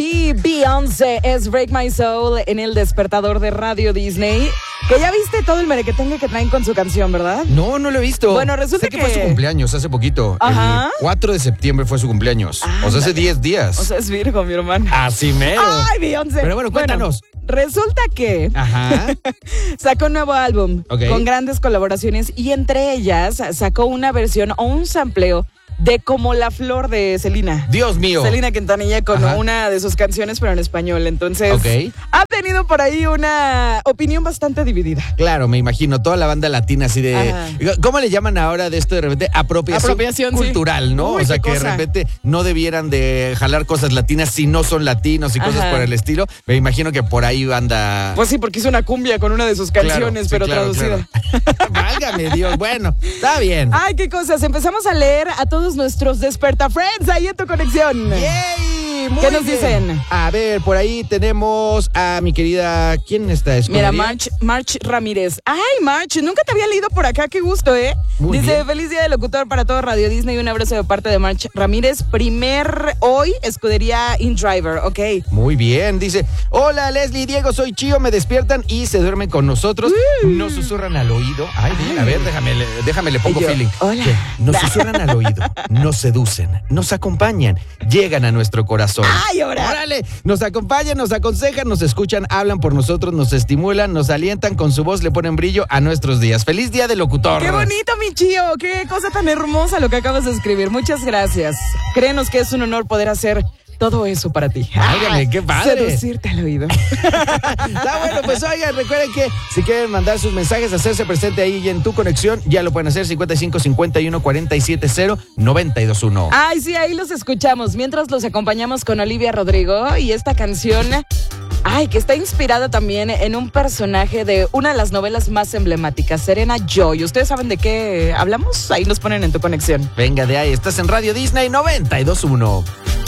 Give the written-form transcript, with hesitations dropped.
Y Beyoncé es Break My Soul en el despertador de Radio Disney. Que ya viste todo el merequetengue que traen con su canción, ¿verdad? No lo he visto. Bueno, resulta sé que fue su cumpleaños hace poquito. Ajá. El 4 de septiembre fue su cumpleaños. O sea, hace 10 días. O sea, es Virgo, mi hermano. Así mero. ¡Ay, Beyoncé! Pero bueno, cuéntanos. Resulta que sacó un nuevo álbum con grandes colaboraciones y entre ellas sacó una versión o un sampleo de Como la Flor de Selena. Dios mío. Selena Quintanilla con una de sus canciones, pero en español. Entonces, ha tenido por ahí una opinión bastante dividida. Claro, me imagino. Toda la banda latina así de... ¿Cómo le llaman ahora de esto de repente? Apropiación cultural, ¿no? Uy, o sea, que de repente no debieran de jalar cosas latinas si no son latinos y cosas por el estilo. Me imagino que por ahí anda... Pues sí, porque hizo una cumbia con una de sus canciones, traducida. Claro. Válgame Dios. Bueno, está bien. Ay, qué cosas. Empezamos a leer a todos nuestros Desperta Friends ahí en tu conexión. ¡Yay! ¿Qué nos dicen? A ver, por ahí tenemos a mi querida... ¿Quién está? Mira, March Ramírez. Ay, March, nunca te había leído por acá, qué gusto, ¿eh? Dice, feliz día del locutor para todo Radio Disney, un abrazo de parte de March Ramírez. Hoy, escudería InDriver, ok. Muy bien, dice, hola Leslie, Diego, soy Chío, me despiertan y se duermen con nosotros, nos susurran al oído. Ay, a ver, déjame le pongo feeling. Hola. Nos susurran al oído, nos seducen, nos acompañan, llegan a nuestro corazón. ¡Ay, ahora! ¡Órale! Nos acompañan, nos aconsejan, nos escuchan, hablan por nosotros, nos estimulan, nos alientan, con su voz le ponen brillo a nuestros días. ¡Feliz día del locutor! ¡Qué bonito, mi Chío! ¡Qué cosa tan hermosa lo que acabas de escribir! Muchas gracias. Créenos que es un honor poder hacer todo eso para ti. ¡Válgame, qué padre! Seducirte al oído. Está bueno, pues oigan, recuerden que si quieren mandar sus mensajes, hacerse presente ahí en tu conexión, ya lo pueden hacer 55 51 47 0 921. Ay, sí, ahí los escuchamos. Mientras los acompañamos con Olivia Rodrigo y esta canción, que está inspirada también en un personaje de una de las novelas más emblemáticas, Serena Joy. ¿Ustedes saben de qué hablamos? Ahí nos ponen en tu conexión. Venga de ahí, estás en Radio Disney 92.1.